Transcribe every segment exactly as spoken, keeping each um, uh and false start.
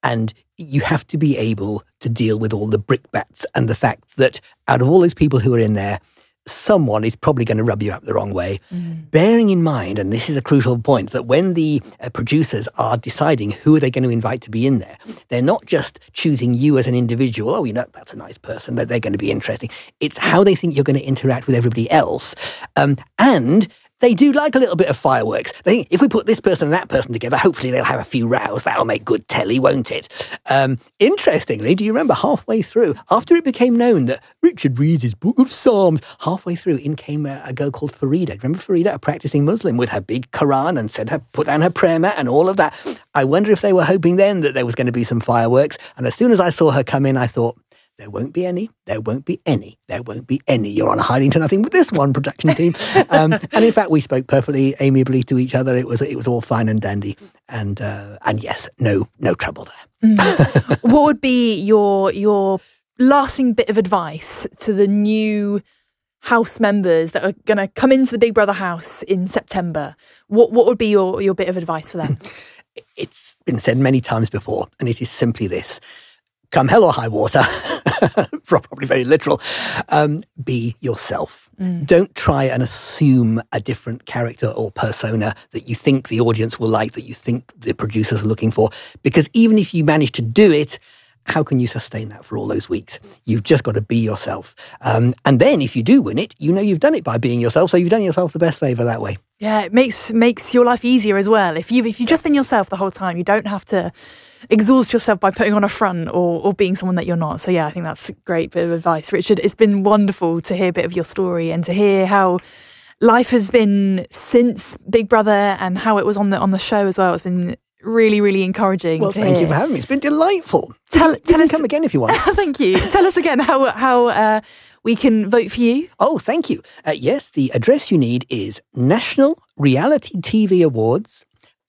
And you have to be able to deal with all the brickbats and the fact that out of all those people who are in there, someone is probably going to rub you up the wrong way. Mm. Bearing in mind, and this is a crucial point, that when the uh, producers are deciding who are they going to invite to be in there, they're not just choosing you as an individual. Oh, you know, that's a nice person, that they're going to be interesting. It's how they think you're going to interact with everybody else. Um, and they do like a little bit of fireworks. They think, if we put this person and that person together, hopefully they'll have a few rows. That'll make good telly, won't it? Um, interestingly, do you remember halfway through, after it became known that Richard reads his Book of Psalms, halfway through in came a, a girl called Farida. Remember Farida, a practicing Muslim with her big Quran and said her, put down her prayer mat and all of that. I wonder if they were hoping then that there was going to be some fireworks. And as soon as I saw her come in, I thought, there won't be any, there won't be any, there won't be any. You're on hiding to nothing with this one production team. Um, and in fact, we spoke perfectly amiably to each other. It was it was all fine and dandy. And uh, and yes, no no trouble there. Mm. What would be your your lasting bit of advice to the new house members that are going to come into the Big Brother house in September? What what would be your, your bit of advice for them? It's been said many times before, and it is simply this. Come hell or high water, probably very literal, um, be yourself. Mm. Don't try and assume a different character or persona that you think the audience will like, that you think the producers are looking for. Because even if you manage to do it, how can you sustain that for all those weeks? You've just got to be yourself. Um, and then if you do win it, you know you've done it by being yourself, so you've done yourself the best favour that way. Yeah, it makes makes your life easier as well. If you've, if you've just been yourself the whole time, you don't have to exhaust yourself by putting on a front or, or being someone that you're not. So yeah, I think that's a great bit of advice. Richard, it's been wonderful to hear a bit of your story and to hear how life has been since Big Brother and how it was on the on the show as well. It's been really, really encouraging. Well, to thank hear. you for having me. It's been delightful. Tell, you tell can us, come again if you want. Thank you. Tell us again how how uh, we can vote for you. Oh, thank you. Uh, yes, the address you need is National Reality T V Awards.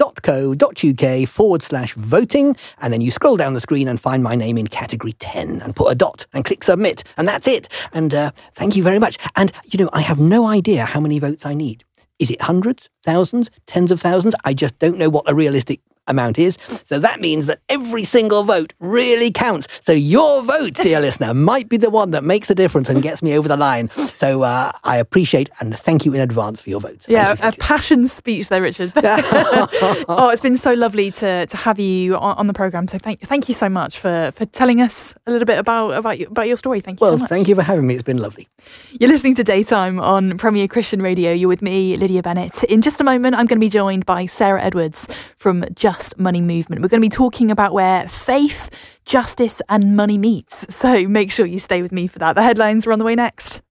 .co.uk forward slash voting, and then you scroll down the screen and find my name in category ten and put a dot and click submit, and that's it. And uh, thank you very much. And, you know, I have no idea how many votes I need. Is it hundreds, thousands, tens of thousands? I just don't know what a realistic amount is. So that means that every single vote really counts. So your vote, dear listener, might be the one that makes a difference and gets me over the line. So uh, I appreciate and thank you in advance for your votes. Yeah, thank you, thank a you. passion speech there, Richard. Oh, it's been so lovely to to have you on, on the programme. So thank thank you so much for, for telling us a little bit about about your, about your story. Thank you well, so much. Well, thank you for having me. It's been lovely. You're listening to Daytime on Premier Christian Radio. You're with me, Lydia Bennett. In just a moment, I'm going to be joined by Sarah Edwards from Just Money Movement. We're going to be talking about where faith, justice and money meets. So make sure you stay with me for that. The headlines are on the way next.